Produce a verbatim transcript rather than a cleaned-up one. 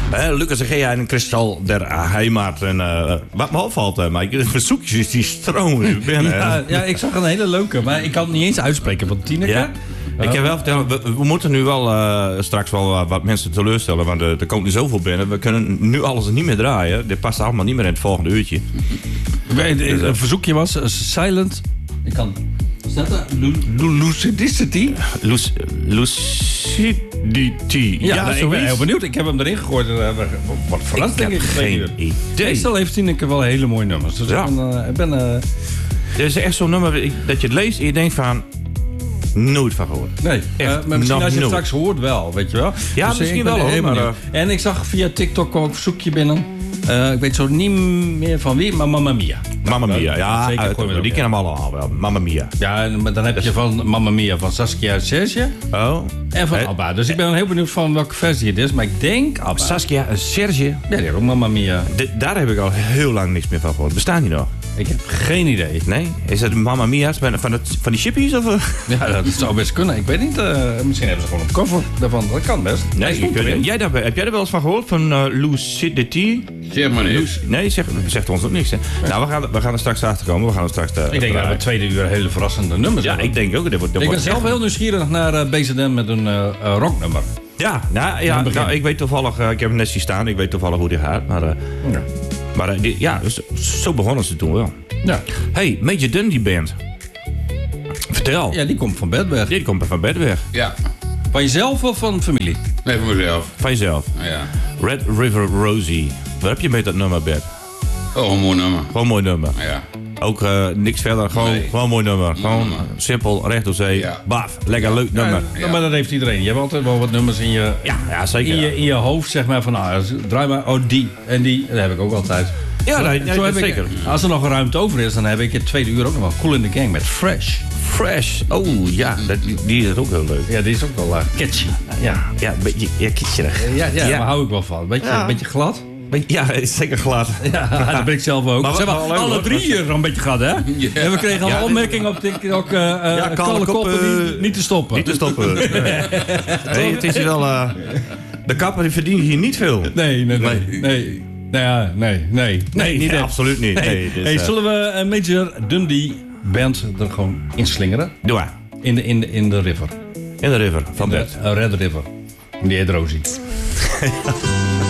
Uh, Lucas en Gea en Kristal der Heimat. En, uh, wat me opvalt, uh, Mike, de verzoekjes die stromen binnen. Ja, ja, ik zag een hele leuke, maar ik kan het niet eens uitspreken van Tineke. Ja. Uh, ik kan wel vertellen, we, we moeten nu wel uh, straks wel uh, wat mensen teleurstellen. Want uh, er komt nu zoveel binnen. We kunnen nu alles niet meer draaien. Dit past allemaal niet meer in het volgende uurtje. Dus, uh, een verzoekje was uh, Silent. Ik kan... Staat er? Lucidity? Lucidity. Ja, ja, ik ben heel benieuwd. Ik heb hem erin gegooid. Uh, wat verrast, denk ik. Geen idee. Meestal heeft Tineke wel hele mooie nummers. Dus ja. ik ben... Uh, ik ben uh... Dit is echt zo'n nummer dat je het leest en je denkt van... Nooit van gehoord. Nee, uh, maar misschien als je het straks hoort wel, weet je wel. Ja, dus misschien wel hoor. Maar, uh... En ik zag via TikTok ook een verzoekje binnen. Uh, ik weet zo niet meer van wie, maar Mamma Mia. Mamma Mia, ja, zeker, uit, die kennen hem allemaal wel. Mamma Mia. Ja, maar dan heb je van Mamma Mia van Saskia en Serge. Oh. En van Abba. Dus ik ben heel benieuwd van welke versie het is. Maar ik denk Abba. Saskia en Serge? Ja, die hebben ook Mamma Mia. De, daar heb ik al heel lang niks meer van gehoord. Bestaan die nog? Ik heb geen idee. Nee? Is het Mamma Mia's van, van, het, van die chippies? Of? Ja, dat zou best kunnen. Ik weet niet. Uh, misschien hebben ze gewoon een cover daarvan. Dat kan best. Nee, ik weet, jij daar, heb jij er wel eens van gehoord? Van uh, Lucidity? Zeg maar niks. Nee, zegt, zegt ons ook niks. Hè? Nee. Nou, we gaan, we gaan er straks achter komen. We gaan er straks... Uh, ik denk dat we tweede uur hele verrassende nummers Ja, hebben. ik denk ook. Dat wordt, dat ik ben wordt zelf heel nieuwsgierig naar uh, B Z N met een uh, uh, rocknummer. Ja, nou, ja nou, ik weet toevallig... Uh, ik heb hem net zien staan. Ik weet toevallig hoe die gaat. Maar, uh, ja, maar uh, die, ja, dus, zo begonnen ze toen wel. Ja. Hey, Major Dundee Band. Vertel. Ja, die komt van Bedweg. Die komt van Bedweg. Ja. Van jezelf of van familie? Nee, van mezelf. Van jezelf. Ja. Red River Rosie. Wat heb je met dat nummer, Bert? Oh, een mooi nummer. Gewoon een mooi nummer. Ja. Ook uh, niks verder, gewoon, nee. gewoon een mooi nummer. Mooi gewoon nummer. simpel, recht door zee. Ja. Baf, lekker leuk nummer. Ja, ja. Maar dat heeft iedereen. Je hebt altijd wel wat nummers in je, ja, ja, zeker, in je, in je hoofd, zeg maar, van nou, draai maar, oh die en die. Dat heb ik ook altijd. Ja, zo, nee, nee, zo heb zeker. Ik, als er nog een ruimte over is, dan heb ik het tweede uur ook nog wel Cool in the Gang met Fresh. Fresh, oh ja, dat, die is ook heel leuk. Ja, die is ook wel uh, catchy. Ja, ja, een beetje ja, kitscherig. Ja, ja, ja, daar hou ik wel van. Beetje, ja. beetje glad. Ja, zeker glad. Ja, dat ben ik zelf ook. Maar Ze hebben alle hoor. drie hier een beetje gehad, hè? Ja. En we kregen al ja, opmerkingen op TikTok. Uh, ja, kale koppen uh, niet, niet te stoppen. Niet te stoppen. Nee, nee het is hier wel... Uh, de kapper die verdienen hier niet veel. Nee, nee, nee. nee. nee. Nou ja, nee, nee. Nee, niet nee, absoluut niet. Nee. Nee, dus, hey, uh, zullen we een Major Dundee Band er gewoon inslingeren? Doe maar. In de, in de, in de river. In de river, van Bert. Uh, Red River. Die heet Rosie.